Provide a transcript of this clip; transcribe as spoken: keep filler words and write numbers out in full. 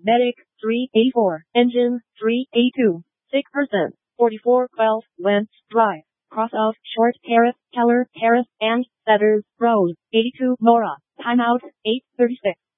Medic, three eighty-four. Engine, three eighty-two. six percent. forty-four twelve. Length, Drive. Cross out, Short Terrace, Keller Terrace, and Fetters Road. eighty-two. Laura. Timeout, eight thirty-six.